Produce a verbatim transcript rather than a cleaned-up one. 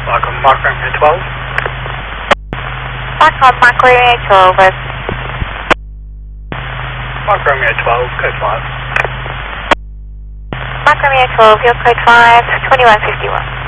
Mark on Mark Romeo twelve. Mark on Mark Romeo twelve, over. Mark Romeo twelve, code five. Mark Romeo twelve, your code five, twenty-one fifty-one.